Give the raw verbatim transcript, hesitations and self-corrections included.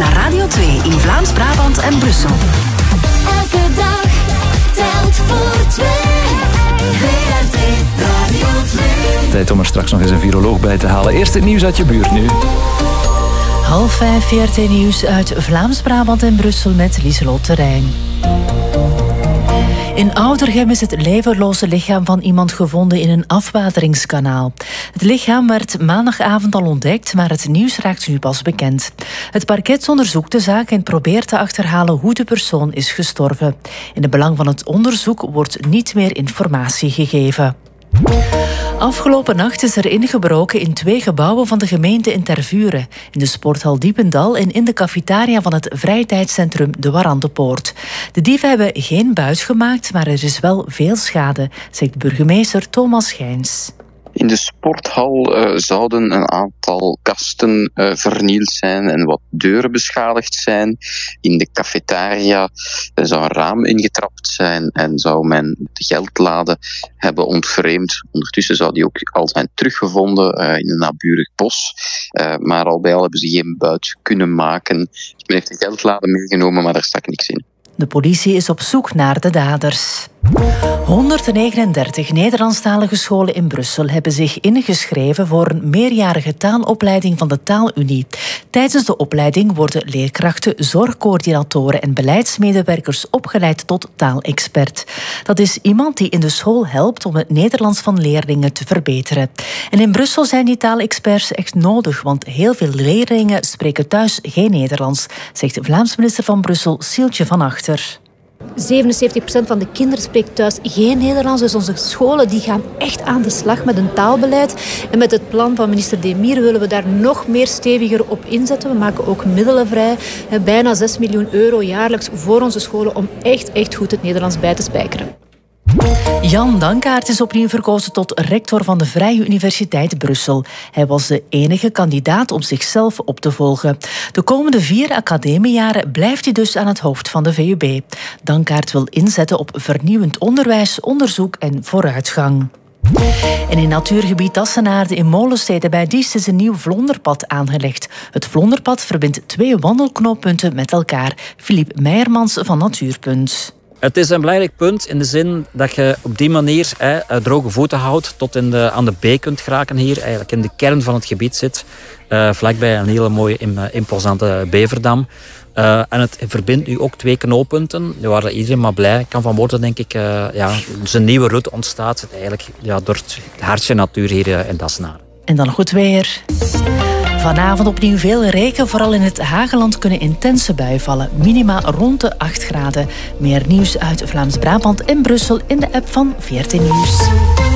naar Radio twee in Vlaams-Brabant en Brussel. Elke dag telt voor twee. V R T Radio twee. Tijd om er straks nog eens een viroloog bij te halen. Eerst het nieuws uit je buurt nu. Half vijf V R T Nieuws uit Vlaams-Brabant en Brussel met Lieselot Terrein. In Oudergem is het levenloze lichaam van iemand gevonden in een afwateringskanaal. Het lichaam werd maandagavond al ontdekt, maar het nieuws raakt nu pas bekend. Het parket onderzoekt de zaak en probeert te achterhalen hoe de persoon is gestorven. In het belang van het onderzoek wordt niet meer informatie gegeven. Afgelopen nacht is er ingebroken in twee gebouwen van de gemeente in Tervuren, in de sporthal Diependal en in de cafetaria van het vrijtijdscentrum De Warandenpoort. De dieven hebben geen buit gemaakt, maar er is wel veel schade, zegt burgemeester Thomas Schijns. In de sporthal uh, zouden een aantal kasten uh, vernield zijn en wat deuren beschadigd zijn. In de cafetaria uh, zou een raam ingetrapt zijn en zou men de geldlade hebben ontvreemd. Ondertussen zou die ook al zijn teruggevonden uh, in een naburig bos. Uh, maar al bij al hebben ze geen buit kunnen maken. Men heeft de geldlade meegenomen, maar daar stak niks in. De politie is op zoek naar de daders. honderdnegenendertig Nederlandstalige scholen in Brussel hebben zich ingeschreven voor een meerjarige taalopleiding van de Taalunie. Tijdens de opleiding worden leerkrachten, zorgcoördinatoren en beleidsmedewerkers opgeleid tot taalexpert. Dat is iemand die in de school helpt om het Nederlands van leerlingen te verbeteren. En in Brussel zijn die taalexperts echt nodig, want heel veel leerlingen spreken thuis geen Nederlands, zegt de Vlaams minister van Brussel, Sieltje van Achter. zevenenzeventig procent van de kinderen spreekt thuis geen Nederlands. Dus onze scholen die gaan echt aan de slag met een taalbeleid. En met het plan van minister Demir willen we daar nog meer steviger op inzetten. We maken ook middelen vrij. Bijna zes miljoen euro jaarlijks voor onze scholen om echt, echt goed het Nederlands bij te spijkeren. Jan Dankaert is opnieuw verkozen tot rector van de Vrije Universiteit Brussel. Hij was de enige kandidaat om zichzelf op te volgen. De komende vier academiejaren blijft hij dus aan het hoofd van de V U B. Dankaert wil inzetten op vernieuwend onderwijs, onderzoek en vooruitgang. En in natuurgebied Tassenaarde in Molenstede bij Diest is een nieuw vlonderpad aangelegd. Het vlonderpad verbindt twee wandelknooppunten met elkaar. Philippe Meijermans van Natuurpunt. Het is een belangrijk punt in de zin dat je op die manier hè, droge voeten houdt tot in de, aan de beek kunt geraken hier. Eigenlijk in de kern van het gebied zit. Uh, vlakbbij een hele mooie, imposante beverdam. Uh, en het verbindt nu ook twee knooppunten, waar iedereen maar blij kan van worden, denk ik. Uh, ja, dus een nieuwe route ontstaat eigenlijk ja, door het hartje natuur hier uh, in Tassenaarde. En dan goed weer. Vanavond opnieuw veel regen. Vooral in het Hageland kunnen intense buien vallen. Minima rond de acht graden. Meer nieuws uit Vlaams-Brabant en Brussel in de app van V R T Nieuws.